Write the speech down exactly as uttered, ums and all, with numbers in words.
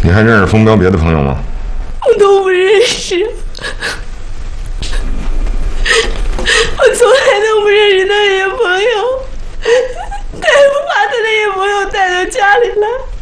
你还认识风彪别的朋友吗？ 我都不认识，我从来都不认识他那些朋友，他也不把他那些朋友带到家里来。